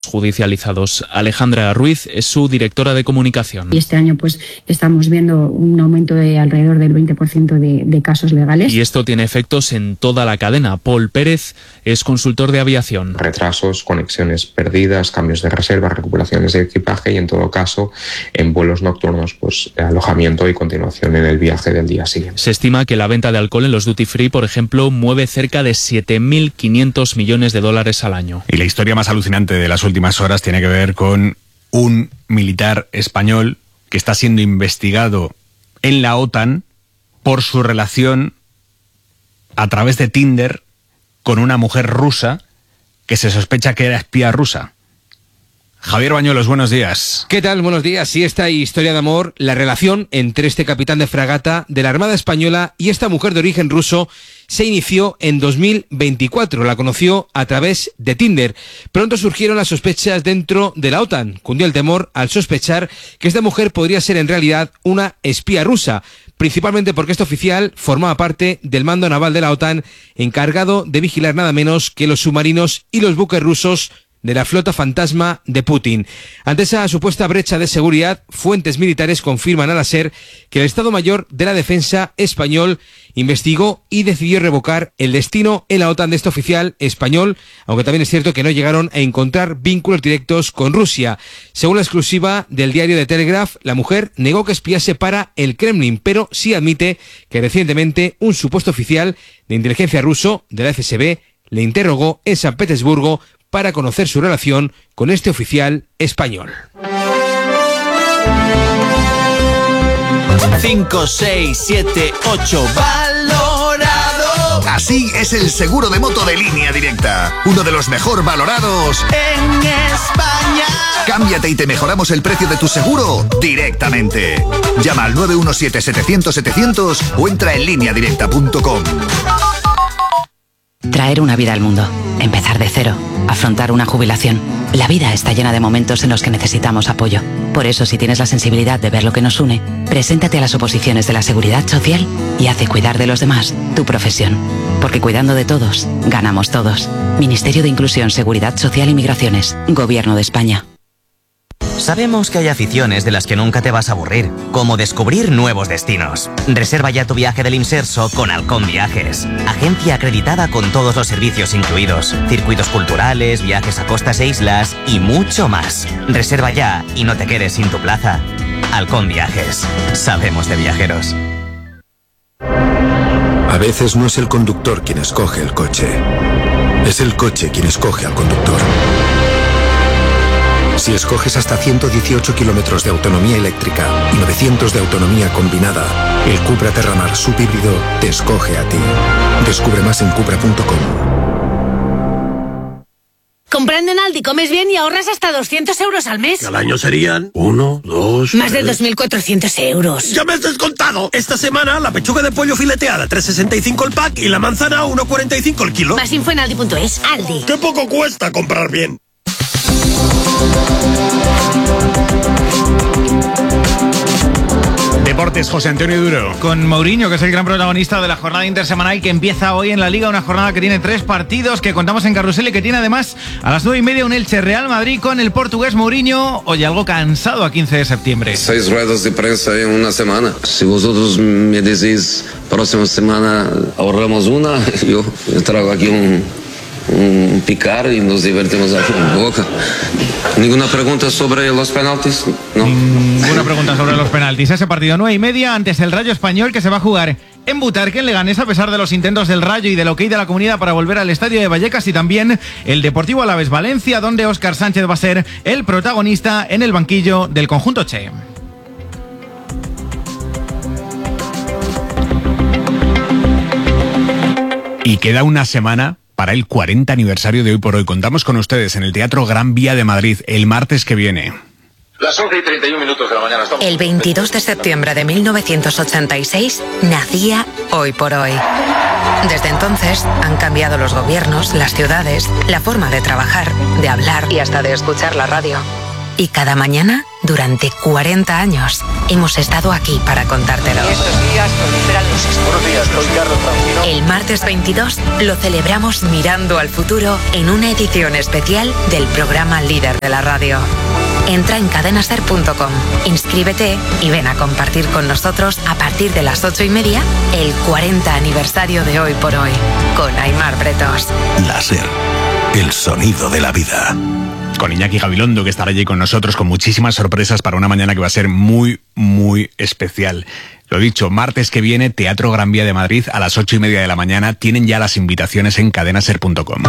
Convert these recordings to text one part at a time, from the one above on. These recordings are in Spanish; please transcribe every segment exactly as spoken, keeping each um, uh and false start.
judicializados. Alejandra Ruiz es su directora de comunicación. Y este año pues estamos viendo un aumento de alrededor del veinte por ciento de, de casos legales. Y esto tiene efectos en toda la cadena. Paul Pérez es consultor de aviación. Retrasos, conexiones perdidas, cambios de reserva, recuperaciones de equipaje y en todo caso en vuelos nocturnos pues alojamiento y continuación en el viaje del día siguiente. Se estima que la venta de alcohol en los duty free, por ejemplo, mueve cerca de siete mil quinientos millones de dólares al año. Y la historia más alucinante de las últimas horas tiene que ver con un militar español que está siendo investigado en la OTAN por su relación a través de Tinder con una mujer rusa que se sospecha que era espía rusa. Javier Bañuelos, buenos días. ¿Qué tal? Buenos días. Sí, esta historia de amor, la relación entre este capitán de fragata de la Armada Española y esta mujer de origen ruso se inició en dos mil veinticuatro. La conoció a través de Tinder. Pronto surgieron las sospechas dentro de la OTAN. Cundió el temor al sospechar que esta mujer podría ser en realidad una espía rusa, principalmente porque este oficial formaba parte del mando naval de la OTAN, encargado de vigilar nada menos que los submarinos y los buques rusos de la flota fantasma de Putin. Ante esa supuesta brecha de seguridad, fuentes militares confirman a la SER que el Estado Mayor de la Defensa español investigó y decidió revocar el destino en la OTAN de este oficial español, aunque también es cierto que no llegaron a encontrar vínculos directos con Rusia. Según la exclusiva del diario The Telegraph, la mujer negó que espiase para el Kremlin, pero sí admite que recientemente un supuesto oficial de inteligencia ruso de la F S B le interrogó en San Petersburgo para conocer su relación con este oficial español. cinco, seis, siete, ocho, valorado. Así es el seguro de moto de Línea Directa, uno de los mejor valorados en España. Cámbiate y te mejoramos el precio de tu seguro directamente. Llama al nueve uno siete, setecientos, setecientos o entra en línea directa punto com. Traer una vida al mundo, empezar de cero, afrontar una jubilación. La vida está llena de momentos en los que necesitamos apoyo. Por eso, si tienes la sensibilidad de ver lo que nos une, preséntate a las oposiciones de la Seguridad Social y haz de cuidar de los demás tu profesión. Porque cuidando de todos, ganamos todos. Ministerio de Inclusión, Seguridad Social y Migraciones. Gobierno de España. Sabemos que hay aficiones de las que nunca te vas a aburrir, como descubrir nuevos destinos. Reserva ya tu viaje del Imserso con Halcón Viajes, agencia acreditada con todos los servicios incluidos, circuitos culturales, viajes a costas e islas y mucho más. Reserva ya y no te quedes sin tu plaza. Halcón Viajes, sabemos de viajeros. A veces no es el conductor quien escoge el coche, es el coche quien escoge al conductor. Si escoges hasta ciento dieciocho kilómetros de autonomía eléctrica y novecientos de autonomía combinada, el Cupra Terramar subhíbrido te escoge a ti. Descubre más en cupra punto com. Comprando en Aldi comes bien y ahorras hasta doscientos euros al mes. Al año serían uno, dos... Más de dos mil cuatrocientos euros. ¡Ya me has descontado! Esta semana la pechuga de pollo fileteada tres sesenta y cinco el pack y la manzana uno cuarenta y cinco el kilo. Más info en aldi punto es. Aldi. ¡Qué poco cuesta comprar bien! Deportes, José Antonio Duro. Con Mourinho, que es el gran protagonista de la jornada intersemanal que empieza hoy en la Liga, una jornada que tiene tres partidos que contamos en Carrusel y que tiene además a las nueve y media un Elche Real Madrid con el portugués Mourinho. Oye, algo cansado a quince de septiembre. Seis ruedas de prensa en una semana. Si vosotros me decís próxima semana ahorramos una, yo traigo aquí un... un picar y nos divertimos aquí en Boca. ¿Ninguna pregunta sobre los penaltis? No. Ninguna pregunta sobre los penaltis. Ese partido nueve y media antes el Rayo Español, que se va a jugar en Butarque, en Leganés, a pesar de los intentos del Rayo y del ok de la comunidad para volver al estadio de Vallecas, y también el Deportivo Alavés Valencia, donde Óscar Sánchez va a ser el protagonista en el banquillo del conjunto Che. Y queda una semana para el cuarenta aniversario de Hoy por Hoy. Contamos con ustedes en el Teatro Gran Vía de Madrid el martes que viene. Las once y treinta y un minutos de la mañana. Estamos... El veintidós de septiembre de mil novecientos ochenta y seis nacía Hoy por Hoy. Desde entonces han cambiado los gobiernos, las ciudades, la forma de trabajar, de hablar y hasta de escuchar la radio. Y cada mañana, durante cuarenta años hemos estado aquí para contártelo. Estos días proliferan los Buenos días, soy Carlos Francino. El martes veintidós lo celebramos mirando al futuro en una edición especial del programa líder de la radio. Entra en cadenaser punto com, inscríbete y ven a compartir con nosotros a partir de las ocho y media el cuarenta aniversario de Hoy por Hoy con Aimar Bretos. La SER, el sonido de la vida. Con Iñaki Gabilondo, que estará allí con nosotros con muchísimas sorpresas para una mañana que va a ser muy, muy especial. Lo dicho, martes que viene, Teatro Gran Vía de Madrid a las ocho y media de la mañana. Tienen ya las invitaciones en cadenaser punto com.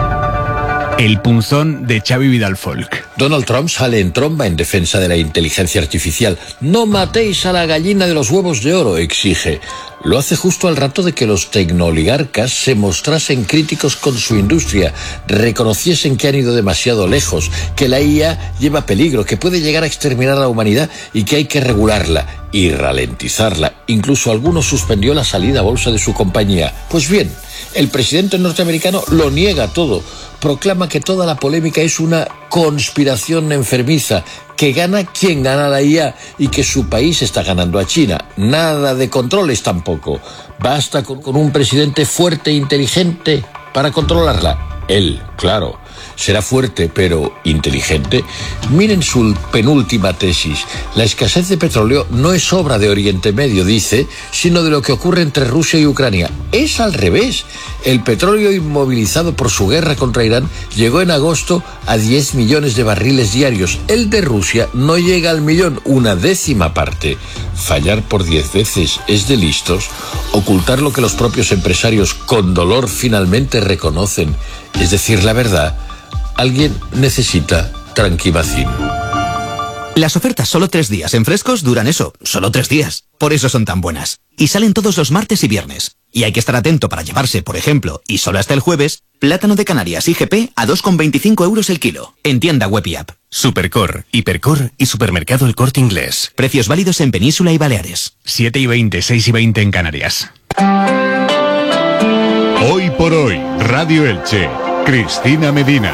El punzón de Xavi Vidal Folk. Donald Trump sale en tromba en defensa de la inteligencia artificial. No matéis a la gallina de los huevos de oro, exige. Lo hace justo al rato de que los tecnooligarcas se mostrasen críticos con su industria, reconociesen que han ido demasiado lejos, que la I A lleva peligro, que puede llegar a exterminar a la humanidad y que hay que regularla y ralentizarla. Incluso algunos suspendió la salida a bolsa de su compañía. Pues bien, el presidente norteamericano lo niega todo. Proclama que toda la polémica es una conspiración enfermiza, que gana quien gana la I A y que su país está ganando a China. Nada de controles tampoco. Basta con, con un presidente fuerte e inteligente para controlarla. Él, claro, será fuerte pero inteligente. Miren su penúltima tesis. La escasez de petróleo no es obra de Oriente Medio, dice, sino de lo que ocurre entre Rusia y Ucrania. Es al revés. El petróleo inmovilizado por su guerra contra Irán llegó en agosto a diez millones de barriles diarios. El de Rusia no llega al millón, una décima parte. Fallar por diez veces es de listos. Ocultar lo que los propios empresarios con dolor finalmente reconocen, es decir, la verdad. Alguien necesita Tranquimacin. Las ofertas solo tres días en Frescos duran eso, solo tres días. Por eso son tan buenas. Y salen todos los martes y viernes. Y hay que estar atento para llevarse, por ejemplo, y solo hasta el jueves, plátano de Canarias I G P a dos con veinticinco euros el kilo. En tienda web y app. Supercor, Hipercor y Supermercado El Corte Inglés. Precios válidos en Península y Baleares. siete y veinte, seis y veinte en Canarias. Hoy por hoy, Radio Elche. Cristina Medina.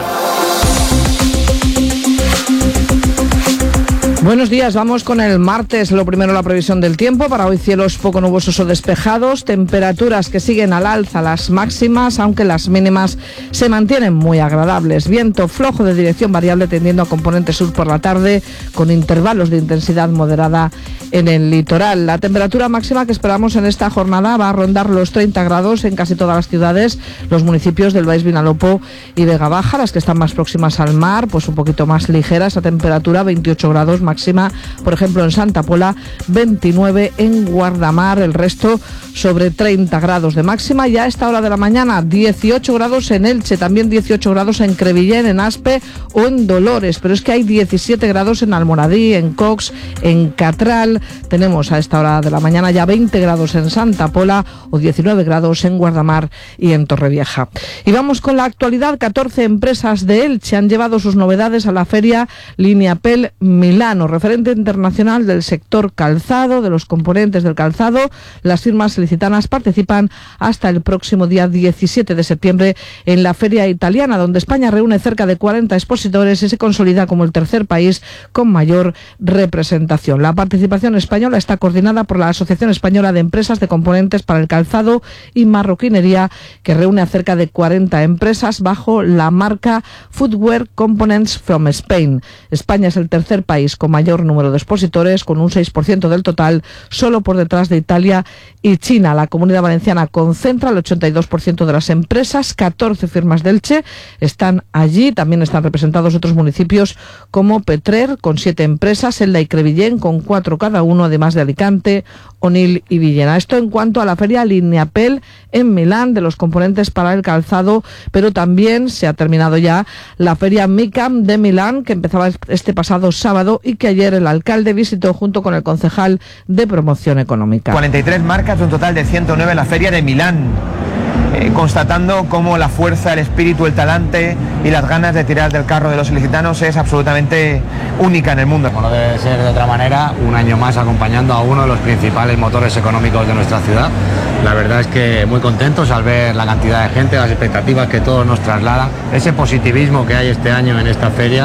Buenos días, vamos con el martes. Lo primero, la previsión del tiempo. Para hoy cielos poco nubosos o despejados, temperaturas que siguen al alza las máximas, aunque las mínimas se mantienen muy agradables. Viento flojo de dirección variable tendiendo a componente sur por la tarde, con intervalos de intensidad moderada en el litoral. La temperatura máxima que esperamos en esta jornada va a rondar los treinta grados en casi todas las ciudades, los municipios del Baix Vinalopó y Vega Baja, las que están más próximas al mar, pues un poquito más ligera esa temperatura, veintiocho grados máxima. Máxima, por ejemplo, en Santa Pola, veintinueve en Guardamar, el resto sobre treinta grados de máxima. Ya a esta hora de la mañana, dieciocho grados en Elche, también dieciocho grados en Crevillén, en Aspe o en Dolores, pero es que hay diecisiete grados en Almoradí, en Cox, en Catral. Tenemos a esta hora de la mañana ya veinte grados en Santa Pola o diecinueve grados en Guardamar y en Torrevieja. Y vamos con la actualidad. catorce empresas de Elche han llevado sus novedades a la feria Lineapel Milano, referente internacional del sector calzado, de los componentes del calzado. Las firmas ilicitanas participan hasta el próximo día diecisiete de septiembre en la feria italiana, donde España reúne cerca de cuarenta expositores y se consolida como el tercer país con mayor representación. La participación española está coordinada por la Asociación Española de Empresas de Componentes para el Calzado y Marroquinería, que reúne a cerca de cuarenta empresas bajo la marca Footwear Components from Spain. España es el tercer país con mayor número de expositores, con un seis por ciento del total, solo por detrás de Italia y China. La Comunidad Valenciana concentra el ochenta y dos por ciento de las empresas, catorce firmas de Elche están allí, también están representados otros municipios como Petrer, con siete empresas, Elda y Crevillén, con cuatro cada uno, además de Alicante, Onil y Villena. Esto en cuanto a la feria Lineapel en Milán, de los componentes para el calzado, pero también se ha terminado ya la feria MICAM de Milán, que empezaba este pasado sábado y que ayer el alcalde visitó junto con el concejal de promoción económica. cuarenta y tres marcas de un total de ciento nueve en la feria de Milán, eh, constatando cómo la fuerza, el espíritu, el talante y las ganas de tirar del carro de los ilicitanos es absolutamente única en el mundo. Como no debe ser de otra manera, un año más acompañando a uno de los principales motores económicos de nuestra ciudad. La verdad es que muy contentos al ver la cantidad de gente, las expectativas que todos nos trasladan, ese positivismo que hay este año en esta feria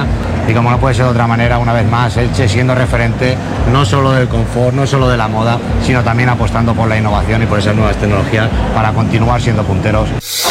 y como no puede ser de otra manera, una vez más, Elche siendo referente no solo del confort, no solo de la moda, sino también apostando por la innovación y por esas nuevas tecnologías para continuar siendo punteros.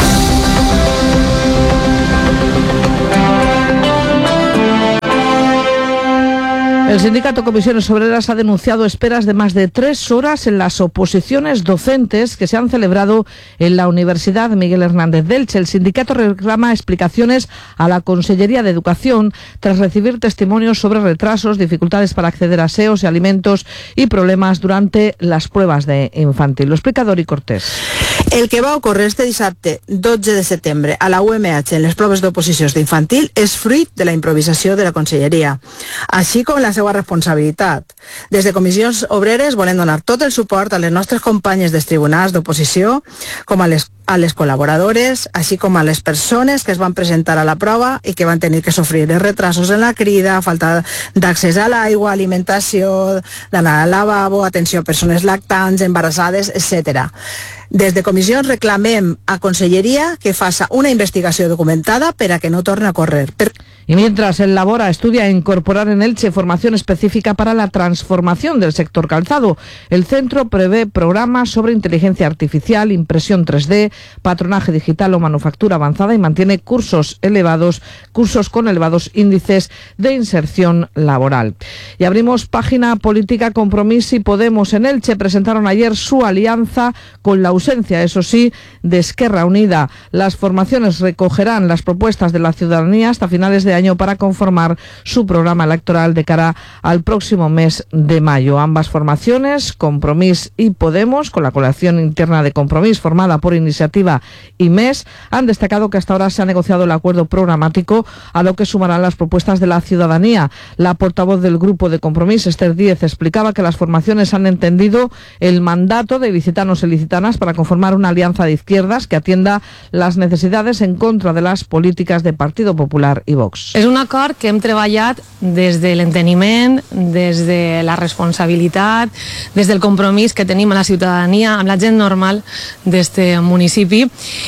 El sindicato Comisiones Obreras ha denunciado esperas de más de tres horas en las oposiciones docentes que se han celebrado en la Universidad Miguel Hernández de Elche. El sindicato reclama explicaciones a la Consellería de Educación tras recibir testimonios sobre retrasos, dificultades para acceder a aseos y alimentos y problemas durante las pruebas de infantil. Lo explica Dori Cortés. El que va ocórrer este dissabte dotze de setembre a la U M H en les proves d'oposicions d'infantil és fruit de la improvisació de la Conselleria, així com la seva responsabilitat. Des de Comissions Obreres volem donar tot el suport a les nostres companyes dels tribunals d'oposició, com a les, a les col·laboradores, així com a les persones que es van presentar a la prova i que van tenir que sofrir els retrasos en la crida, falta d'accés a l'aigua, alimentació, d'anar al lavabo, atenció a persones lactants, embarassades, etcètera. Des de Comissions reclamem a Conselleria que faça una investigació documentada per a que no torne a córrer. Per... Y mientras el Labora estudia incorporar en Elche formación específica para la transformación del sector calzado, el centro prevé programas sobre inteligencia artificial, impresión tres D, patronaje digital o manufactura avanzada y mantiene cursos elevados, cursos con elevados índices de inserción laboral. Y abrimos página política. Compromís y Podemos en Elche presentaron ayer su alianza con la ausencia, eso sí, de Esquerra Unida. Las formaciones recogerán las propuestas de la ciudadanía hasta finales de año para conformar su programa electoral de cara al próximo mes de mayo. Ambas formaciones, Compromís y Podemos, con la coalición interna de Compromís formada por Iniciativa y M E S, han destacado que hasta ahora se ha negociado el acuerdo programático, a lo que sumarán las propuestas de la ciudadanía. La portavoz del grupo de Compromís, Esther Díez, explicaba que las formaciones han entendido el mandato de licitanos y licitanas para conformar una alianza de izquierdas que atienda las necesidades en contra de las políticas de Partido Popular y Vox. És un acord que hem treballat des de l'enteniment, des de la responsabilitat, des del compromís que tenim a la ciutadania, amb la gent normal d'este municipi,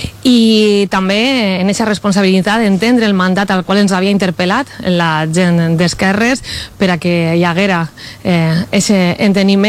i també en aquesta responsabilitat d'entendre el mandat al qual ens havia interpel·lat la gent d'esquerres per a que hi haguera eh, ese enteniment.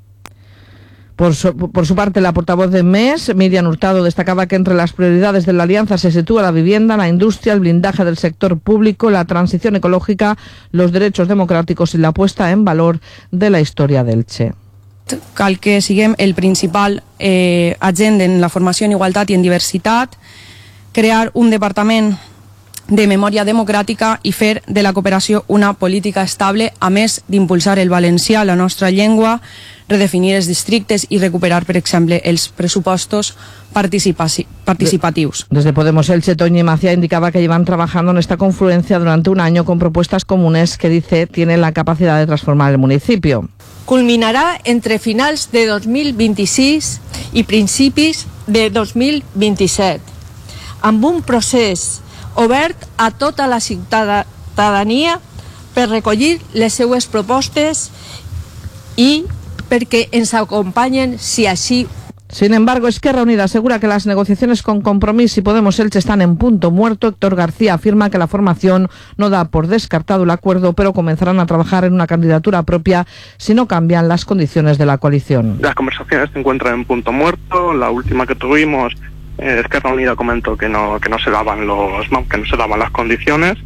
Por su, por su parte, la portavoz de M E S, Miriam Hurtado, destacaba que entre las prioridades de la alianza se sitúa la vivienda, la industria, el blindaje del sector público, la transición ecológica, los derechos democráticos y la puesta en valor de la historia del Elche. Cal que siguem el principal eh, agent en la formació en igualtat i en diversitat, crear un departament de memòria democràtica i fer de la cooperació una política estable, a més d'impulsar el valencià, la nostra llengua, redefinir els districtes y recuperar, por ejemplo, els pressupostos participativos. Desde Podemos Elche, Toñi Macía indicaba que llevan trabajando en esta confluencia durante un año con propuestas comunes que, dice, tienen la capacidad de transformar el municipio. Culminarà entre finals de dos mil vint-i-sis i principis de dos mil vint-i-set, amb un procés obert a tota la ciutadania per recollir les seues propostes i perquè ens acompanyen si així. Sin embargo, Esquerra Unida asegura que las negociaciones con Compromís y Podemos Elche están en punto muerto. Héctor García afirma que la formación no da por descartado el acuerdo, pero comenzarán a trabajar en una candidatura propia si no cambian las condiciones de la coalición. Las conversaciones se encuentran en punto muerto. La última que tuvimos, eh, Esquerra Unida comentó que no, que no se daban los, que no se daban las condiciones.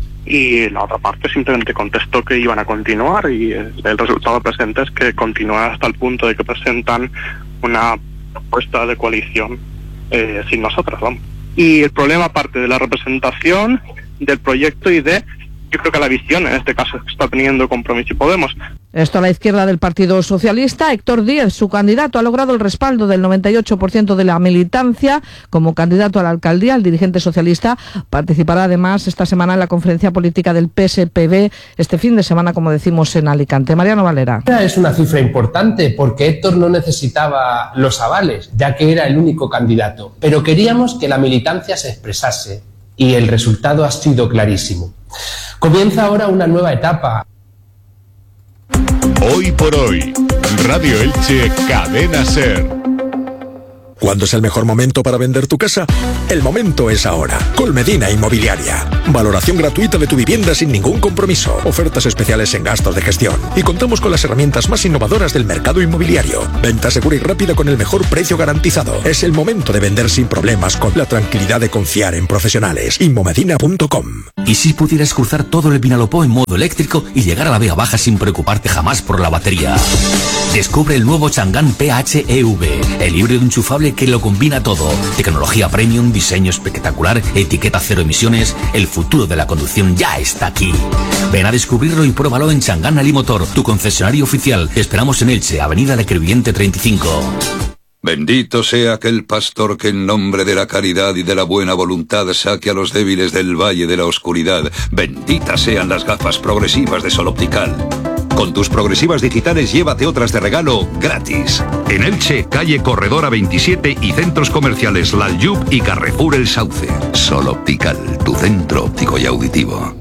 Y la otra parte simplemente contestó que iban a continuar y el resultado presente es que continúan hasta el punto de que presentan una propuesta de coalición eh, sin nosotras, vamos. Y el problema, aparte de la representación del proyecto y de, yo creo que la visión en este caso que está teniendo Compromís y Podemos. Esto a la izquierda del Partido Socialista. Héctor Díez, su candidato, ha logrado el respaldo del noventa y ocho por ciento de la militancia como candidato a la alcaldía. El dirigente socialista participará además esta semana en la conferencia política del P S P B, este fin de semana, como decimos, en Alicante. Mariano Valera. Es una cifra importante porque Héctor no necesitaba los avales, ya que era el único candidato. Pero queríamos que la militancia se expresase y el resultado ha sido clarísimo. Comienza ahora una nueva etapa. Hoy por hoy, Radio Elche, Cadena Ser. ¿Cuándo es el mejor momento para vender tu casa? El momento es ahora. Colmedina Inmobiliaria. Valoración gratuita de tu vivienda sin ningún compromiso. Ofertas especiales en gastos de gestión. Y contamos con las herramientas más innovadoras del mercado inmobiliario. Venta segura y rápida con el mejor precio garantizado. Es el momento de vender sin problemas, con la tranquilidad de confiar en profesionales. Inmomedina punto com. ¿Y si pudieras cruzar todo el Vinalopó en modo eléctrico y llegar a la Vega Baja sin preocuparte jamás por la batería? Descubre el nuevo Chang'an P H E V, el híbrido enchufable que lo combina todo. Tecnología premium, diseño espectacular, etiqueta cero emisiones. El futuro de la conducción ya está aquí. Ven a descubrirlo y pruébalo en Chang'an Alimotor, tu concesionario oficial. Te esperamos en Elche, Avenida de Crevillente treinta y cinco. Bendito sea aquel pastor que en nombre de la caridad y de la buena voluntad saque a los débiles del valle de la oscuridad. Benditas sean las gafas progresivas de Sol Optical. Con tus progresivas digitales llévate otras de regalo gratis. En Elche, calle Corredora veintisiete y centros comerciales Lalyub y Carrefour El Sauce. Sol Optical, tu centro óptico y auditivo.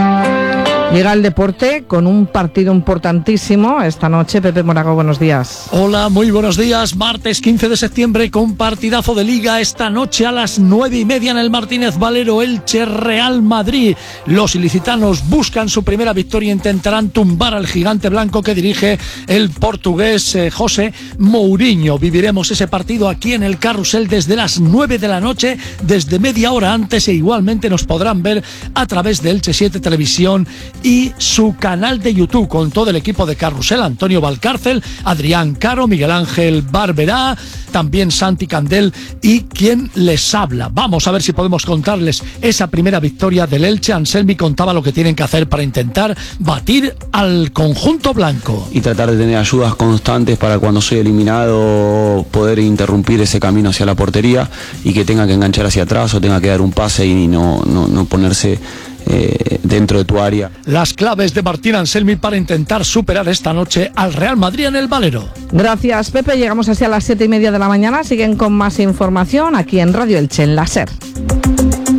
Llega el deporte con un partido importantísimo esta noche. Pepe Morago, buenos días. Hola, muy buenos días. Martes quince de septiembre con partidazo de Liga esta noche a las nueve y media en el Martínez Valero. Elche Real Madrid. Los ilicitanos buscan su primera victoria e intentarán tumbar al gigante blanco que dirige el portugués eh, José Mourinho. Viviremos ese partido aquí en el Carrusel desde las nueve de la noche, desde media hora antes, e igualmente nos podrán ver a través de Elche siete Televisión y su canal de YouTube con todo el equipo de Carrusel: Antonio Valcárcel, Adrián Caro, Miguel Ángel Barberá, también Santi Candel y quien les habla. Vamos a ver si podemos contarles esa primera victoria del Elche. Anselmi contaba lo que tienen que hacer para intentar batir al conjunto blanco. Y tratar de tener ayudas constantes para cuando soy eliminado poder interrumpir ese camino hacia la portería y que tenga que enganchar hacia atrás o tenga que dar un pase y no, no, no ponerse Eh, dentro de tu área. Las claves de Martín Anselmi para intentar superar esta noche al Real Madrid en el Valero. Gracias, Pepe. Llegamos así a las siete y media de la mañana. Siguen con más información aquí en Radio Elche, en la SER.